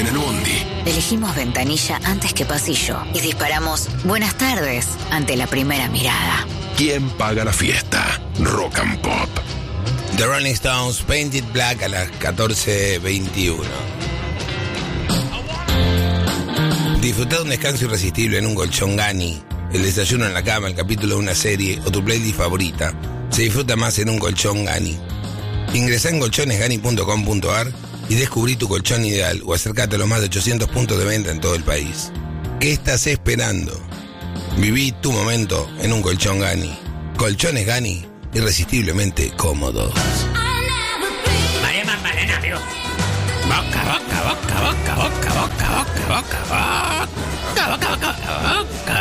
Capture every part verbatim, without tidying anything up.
en el bondi. Elegimos ventanilla antes que pasillo y disparamos buenas tardes ante la primera mirada. ¿Quién paga la fiesta? Rock and Pop. The Rolling Stones, Painted Black a las catorce veintiuno. Disfrutar de un descanso irresistible en un colchón Gani, el desayuno en la cama, el capítulo de una serie o tu playlist favorita. Se disfruta más en un colchón Gani. Ingresá en colchones gani punto com punto a r y descubrí tu colchón ideal o acércate a los más de ochocientos puntos de venta en todo el país. ¿Qué estás esperando? Viví tu momento en un colchón Gani. Colchones Gani, irresistiblemente cómodos. María Magdalena, amigo. Boca, boca, boca, boca, boca, boca, boca, boca, boca, boca, boca, boca,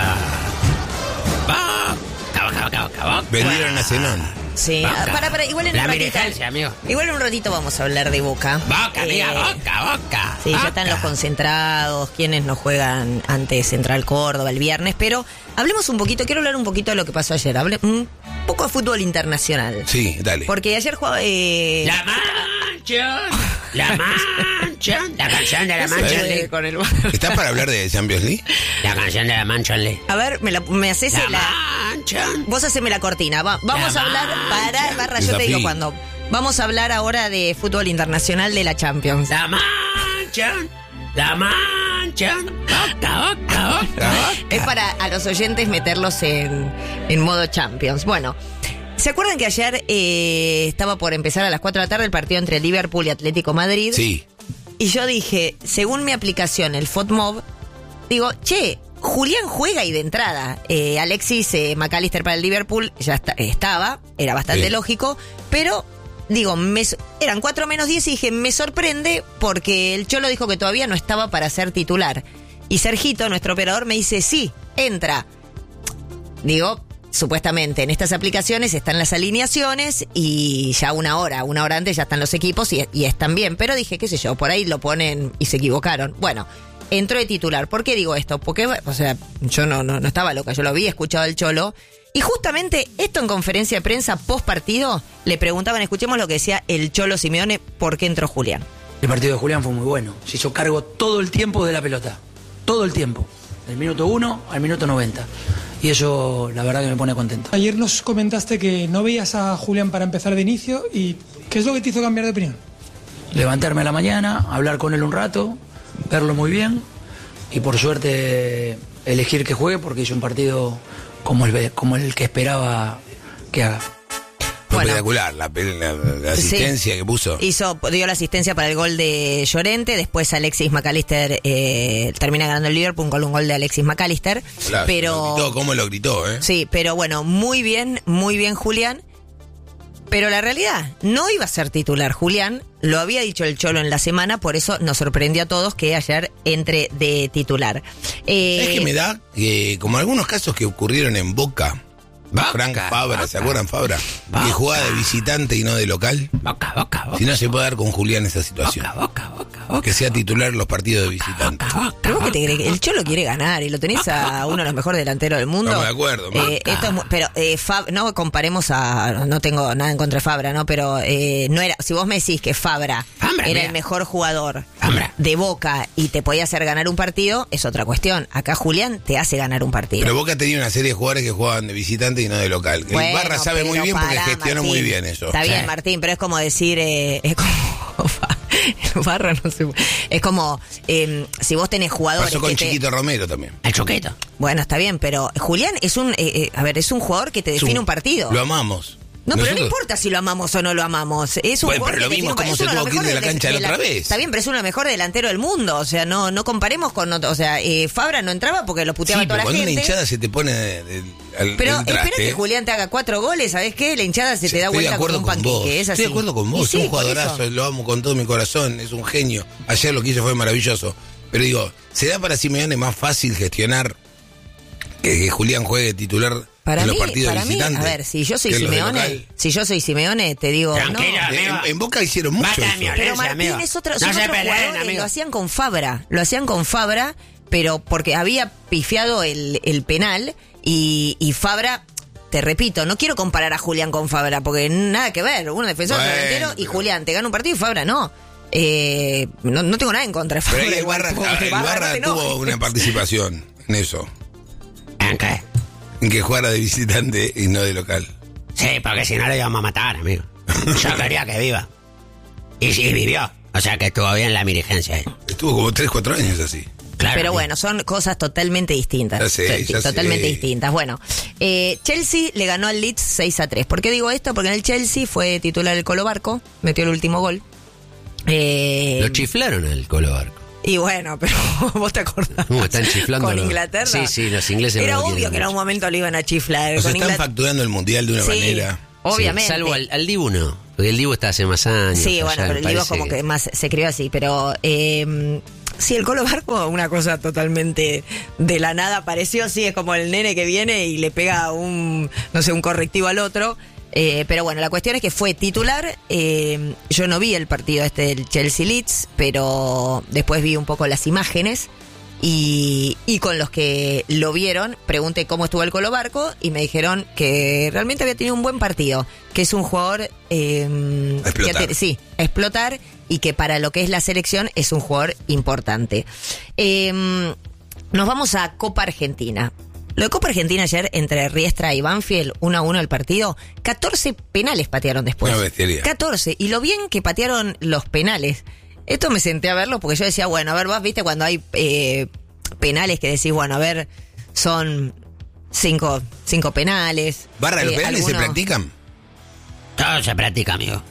boca, boca, boca, boca. Vendieron a Zenón. Sí, Boca. para, para, igual en La un ratito. dirigencia, amigo. Igual en un ratito vamos a hablar de Boca. Boca, amiga, Eh, boca, boca. Sí, boca. ya están los concentrados, quienes no juegan ante Central Córdoba el viernes, pero hablemos un poquito, quiero hablar un poquito de lo que pasó ayer, hable un poco de fútbol internacional. Sí, dale. Porque ayer jugaba... Eh, La mancha, la mancha, la canción de la no se mancha. puede Lee. con el... ¿Estás para hablar de Champions League? La canción de la mancha, Lee. A ver, me, la, me haces La la... mancha. Vos haceme la cortina. Va- vamos La a hablar mancha. para barra, yo te Desafío. digo cuando. Vamos a hablar ahora de fútbol internacional de la Champions. La mancha, la mancha. Boca, boca, boca. Es para a los oyentes meterlos en, en modo Champions. Bueno, ¿se acuerdan que ayer eh, estaba por empezar a las cuatro de la tarde el partido entre Liverpool y Atlético Madrid? Sí. Y yo dije, según mi aplicación, el FOTMOB, digo, che, Julián juega y de entrada. Eh, Alexis eh, McAllister para el Liverpool ya está- estaba, era bastante Bien. lógico, pero digo, me so- eran cuatro menos diez y dije, me sorprende porque el Cholo dijo que todavía no estaba para ser titular. Y Sergito, nuestro operador, me dice, sí, entra. Digo, supuestamente en estas aplicaciones están las alineaciones y ya una hora, una hora antes ya están los equipos y, y están bien. Pero dije, qué sé yo, por ahí lo ponen y se equivocaron. Bueno, entró de titular. ¿Por qué digo esto? Porque, o sea, yo no, no, no estaba loca, yo lo había escuchado al Cholo. Y justamente esto en conferencia de prensa post partido le preguntaban, escuchemos lo que decía el Cholo Simeone, ¿por qué entró Julián? El partido de Julián fue muy bueno. Se hizo cargo todo el tiempo de la pelota. Todo el tiempo. Del minuto uno al minuto noventa. Y eso, la verdad, que me pone contento. Ayer nos comentaste que no veías a Julián para empezar de inicio. ¿Y qué es lo que te hizo cambiar de opinión? Levantarme a la mañana, hablar con él un rato, verlo muy bien. Y por suerte, elegir que juegue porque hizo un partido como el, como el que esperaba que haga. Fue Bueno. espectacular la, la- la asistencia Sí. que puso. Hizo, dio la asistencia para el gol de Llorente, después Alexis McAllister eh, termina ganando el Liverpool con un gol de Alexis McAllister. Claro, pero lo gritó, cómo lo gritó, ¿eh? sí, pero bueno, muy bien, muy bien Julián. Pero la realidad, no iba a ser titular Julián, lo había dicho el Cholo en la semana, por eso nos sorprendió a todos que ayer entre de titular. Eh, ¿Sabes qué me da? Que como algunos casos que ocurrieron en Boca, Boca, Frank Fabra, Boca. ¿se acuerdan Fabra? Boca. Que jugaba de visitante y no de local. Boca, boca, boca. Si no se puede dar con Julián esa situación. Boca, boca, boca, boca. Que sea titular en los partidos de visitante. Boca, boca, ¿Pero vos qué te boca. crees? El Cholo quiere ganar y lo tenés a uno de los mejores delanteros del mundo. Estamos de acuerdo, Eh, Boca. esto es mu- pero eh, Fab- no comparemos a, no tengo nada en contra de Fabra, ¿no? Pero eh, no era, si vos me decís que Fabra, Fabra, era mira. el mejor jugador Fabra. de Boca y te podía hacer ganar un partido, es otra cuestión. Acá Julián te hace ganar un partido. Pero Boca tenía una serie de jugadores que jugaban de visitante y no de local. El Bueno, Barra sabe muy pero bien porque pará, gestionó Martín. muy bien eso. Está bien, Sí. Martín, pero es como decir, eh, es como el Barra no sé, es como eh, si vos tenés jugadores Pasó con que te- Chiquito Romero también. El choqueto. Bueno, está bien, pero Julián es un, eh, eh, a ver, es un jugador que te Es define un partido. Lo amamos. No, pero no Nosotros- importa si lo amamos o no lo amamos. Es un Bueno, jugador pero lo que vimos define un- cómo es se uno de tuvo los que ir de la mejores cancha la otra vez. Está bien, pero es uno de los mejores delanteros del mundo. O sea, no no comparemos con otro. O sea, eh, Fabra no entraba porque lo Sí, puteaba pero toda la cuando gente. una hinchada se te pone de- de- al Pero del traste, espera que Julián te haga cuatro goles, ¿sabés qué? La hinchada se te da Estoy de vuelta como acuerdo un con panqueque. vos. Es así. Estoy de acuerdo con vos. Y Es sí, un por jugadorazo. eso. Lo amo con todo mi corazón. Es un genio. Ayer lo que hizo fue maravilloso. Pero digo, ¿se da para Simeone más fácil gestionar que, que Julián juegue titular Para en mí, los partidos para de mí, visitantes? a ver, si yo soy que los de Simeone, local? si yo soy Simeone, te digo, Tranquila, no. En, amigo. en Boca hicieron mucho Basta de eso. violencia. Pero Martín amigo. es otro, No son se otros peleen, jugadores, amigo. lo hacían con Fabra, lo hacían con Fabra, pero porque había pifiado el, el penal y, y Fabra, te repito, no quiero comparar a Julián con Fabra, porque nada que ver, uno defensor Bueno, delantero y pero- Julián te gana un partido y Fabra no. Eh, no, no tengo nada en contra. Pero ahí el igual, Barra, pobre el Barra, Barra no te tuvo enojes. una participación en eso. ¿En qué? En que jugara de visitante y no de local. Sí, porque si no lo íbamos a matar, amigo. Yo quería que viva. Y sí, vivió. O sea que estuvo bien la dirigencia ahí. Estuvo como tres, cuatro años así. Claro. Pero bueno, son cosas totalmente distintas. Ya sé, To- ya totalmente sé. distintas. Bueno, eh, Chelsea le ganó al Leeds seis a tres. ¿Por qué digo esto? Porque en el Chelsea fue titular el Colo Barco, metió el último gol. Eh, Lo chiflaron al Colo Barco. y bueno, pero vos te acordás. ¿Cómo están chiflando Con los- Inglaterra. Sí, sí, los ingleses Era no lo obvio quieren que en mucho. algún momento lo iban a chiflar. O sea, con están Inglaterra. facturando el mundial de una Sí, manera. obviamente. Sí, salvo al, al Dibu no, porque el Dibu está hace más años. Sí, allá, bueno, pero el me Divo parece como que más se crió así, pero eh, sí, el Colo Barco, una cosa totalmente de la nada apareció, sí, es como el nene que viene y le pega un, no sé, un correctivo al otro. Eh, pero bueno, la cuestión es que fue titular. eh, yo no vi el partido este del Chelsea Leeds, pero después vi un poco las imágenes. Y, y con los que lo vieron, pregunté cómo estuvo el Colo Barco y me dijeron que realmente había tenido un buen partido, que es un jugador eh, A explotar. que te- sí, a explotar y que para lo que es la selección es un jugador importante. Eh, nos vamos a Copa Argentina. Lo de Copa Argentina ayer entre Riestra y Banfield, uno a uno el partido, catorce penales patearon después. Una bestialidad. catorce. Y lo bien que patearon los penales. Esto me senté a verlo porque yo decía, bueno, a ver, vos viste cuando hay eh, penales que decís, bueno, a ver, son cinco, cinco penales. ¿Barra, los eh, penales se algunos- practican? Todo se practica, amigo.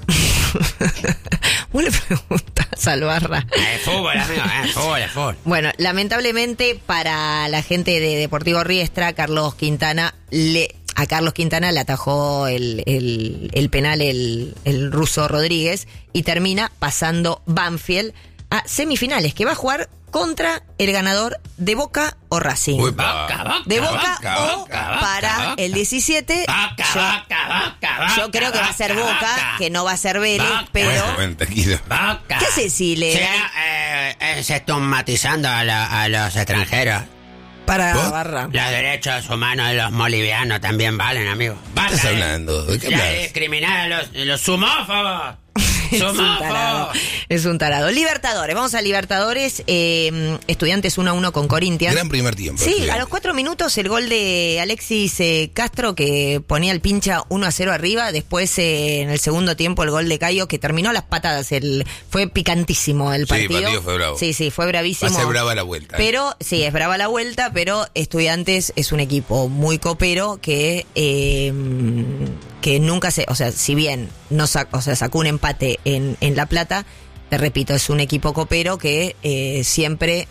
Vos le preguntás al Barra. Es fútbol, amigo, es fútbol, es fútbol. Bueno, lamentablemente para la gente de Deportivo Riestra, Carlos Quintana le a Carlos Quintana le atajó el, el, el penal el, el ruso Rodríguez y termina pasando Banfield a semifinales, que va a jugar contra el ganador de Boca o Racing. Uy, Boca, Boca, de Boca Boca, o Boca, Boca, para Boca. el diecisiete. Boca, yo, Boca, Boca, Boca, yo creo que va a ser Boca, Boca, Boca. que no va a ser Vélez, Boca. pero... Bueno, bueno, tranquilo. Boca. ¿Qué hace si le Sí, dan- eh, es estigmatizando a, la- a los extranjeros. para ¿Vos? Barra. Los derechos humanos de los bolivianos también valen, amigo. ¿Qué Basta estás de- hablando? ¿De qué ya hablas? de discriminar a los, los sumófobos. Es un tarado. Sumófobos. Es un tarado. Libertadores. Vamos a Libertadores. Eh, estudiantes uno a uno con Corinthians. Gran primer tiempo. Sí, Estudiantes. a los cuatro minutos el gol de Alexis eh, Castro que ponía el pincha uno a cero arriba. Después eh, en el segundo tiempo el gol de Cayo que terminó a las patadas. El, fue picantísimo el Sí, partido. el partido fue bravo. Sí, sí, fue bravísimo. Va a ser brava la vuelta. ¿eh? Pero sí, es brava la vuelta, pero Estudiantes es un equipo muy copero que eh, que nunca se, o sea, si bien no sac- o sea, sacó un empate en, en La Plata, te repito, es un equipo copero que eh, siempre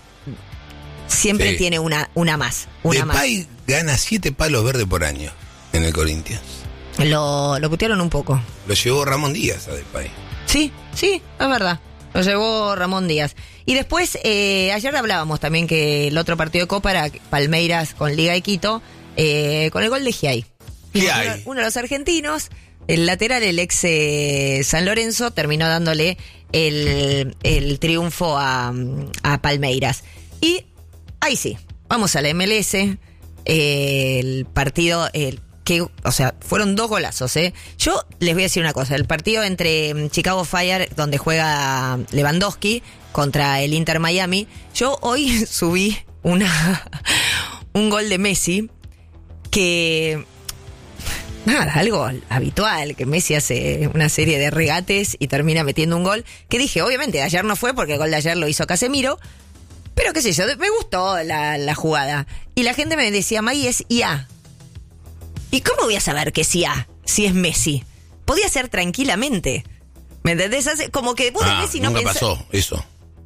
siempre Sí. tiene una una más, una más. Depay gana siete palos verdes por año en el Corinthians. Lo, lo putearon un poco. Lo llevó Ramón Díaz a Depay. Sí, sí, es verdad. Lo llevó Ramón Díaz. Y después, eh, ayer hablábamos también que el otro partido de Copa era Palmeiras con Liga de Quito, eh, con el gol de Giai. Giai. Uno, uno de los argentinos, el lateral, el ex eh, San Lorenzo, terminó dándole el, el triunfo a, a Palmeiras. Y ahí sí, vamos a la M L S, eh, el partido... El, que, o sea, fueron dos golazos, ¿eh? Yo les voy a decir una cosa, el partido entre mm, Chicago Fire, donde juega Lewandowski, contra el Inter Miami, yo hoy subí una un gol de Messi, que... Nada, algo habitual, que Messi hace una serie de regates y termina metiendo un gol, que dije, obviamente, ayer no fue porque el gol de ayer lo hizo Casemiro, pero qué sé yo, me gustó la, la jugada. Y la gente me decía, May, es I A. ¿Y cómo voy a saber que es I A si es Messi? Podía ser tranquilamente. ¿Me entendés? Hace- Como que vos de Ah, Messi no nunca pensás- pasó eso.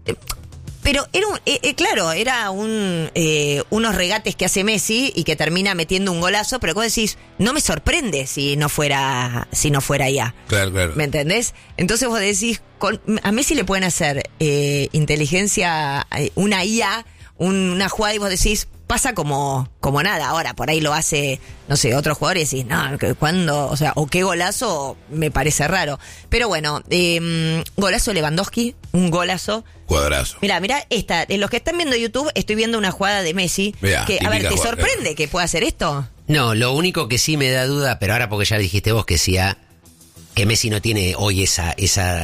Pero era un, eh, eh, claro, era un eh, unos regates que hace Messi y que termina metiendo un golazo, pero vos decís, no me sorprende si no fuera si no fuera I A. Claro, claro. ¿Me entendés? Entonces vos decís, con, a Messi le pueden hacer eh, inteligencia, eh, una I A, un- una jugada y vos decís, pasa como, como nada. Ahora, por ahí lo hace, no sé, otros jugadores y decís, no, que cuando, o sea, o qué golazo, me parece raro. Pero bueno, eh, golazo de Lewandowski, un golazo. Cuadrazo. Mira, mira, esta, en los que están viendo YouTube, estoy viendo una jugada de Messi. Mirá, que, a ver, típica ¿te jugada. sorprende que pueda hacer esto? No, lo único que sí me da duda, pero ahora porque ya dijiste vos que sí, ah, que Messi no tiene hoy esa esa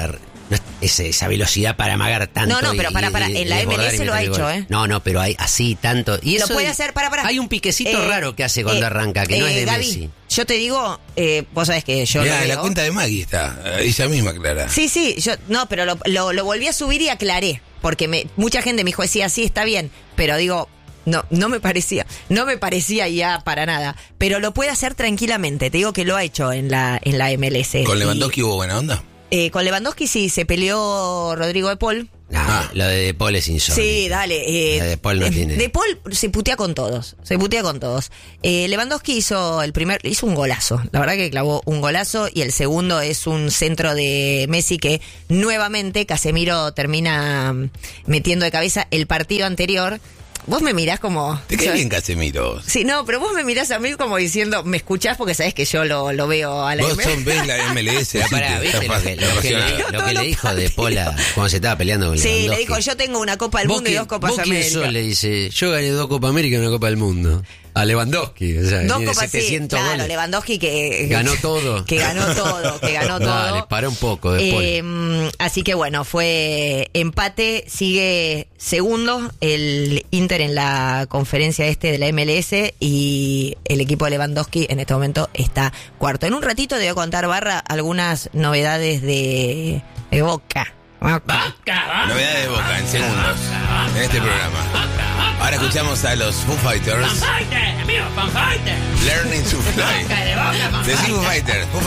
no es esa, esa velocidad para amagar tanto. No, no, pero y- para, para, y- en y la desbordar M L S y lo ha meter el hecho, gol. ¿eh? No, no, pero hay así tanto. Y Lo eso puede de- hacer, para, para. Hay un piquecito Eh, raro que hace cuando eh, arranca, que no eh, es de Gaby, Messi. yo te digo, eh, vos sabés que yo Mirá, lo la veo. cuenta de Maggie está, eh, ella misma, Clara. Sí, sí, yo, no, pero lo, lo, lo volví a subir y aclaré, porque me, mucha gente me dijo, decía, sí, está bien, pero digo, no, no me parecía, no me parecía ya para nada, pero lo puede hacer tranquilamente, te digo que lo ha hecho en la, en la M L S. ¿Con Y, Lewandowski hubo buena onda? eh, con Lewandowski sí, se peleó Rodrigo de Paul. No, Ah. lo de De Paul es insólito. Sí, dale. Eh, La de Paul no eh, tiene. De Paul se putea con todos. Se putea con todos. Eh, Lewandowski hizo el primer, hizo un golazo. La verdad que clavó un golazo. Y el segundo es un centro de Messi que nuevamente Casemiro termina mm, metiendo de cabeza el partido anterior. Vos me mirás como. ¿Te cae bien Casemiro? Sí, no, pero vos me mirás a mí como diciendo, me escuchás porque sabés que yo lo, lo veo a la Vos M. son, ves la M L S. Pero así pará, te- ¿viste estás lo que, lo que le, apasionado. lo que le dijo De Paul a- cuando se estaba peleando con Sí, le Lewandowski? dijo, yo tengo una Copa del ¿Vos Mundo y quién- dos Copas vos quién América. sos? Le dice, yo gané dos Copas América y una Copa del Mundo. A Lewandowski, o sea, Dos tiene copas, sí, setecientos claro, goles. Lewandowski que Ganó todo. que ganó todo, que ganó todo. Dale, para un poco De Paul. Eh, así que bueno, fue empate, sigue segundo el Inter en la conferencia este de la M L S y el equipo de Lewandowski en este momento está cuarto. En un ratito te voy a contar, Barra, algunas novedades de, de Boca. Boca, Boca. Novedades de Boca en segundos en este programa. Ahora escuchamos a los Foo Fighters. Fanfighter, amigo, Fanfighter. Learning to Fly. Boca de Boca, Decí Fanfighter. Foo Fighters. Foo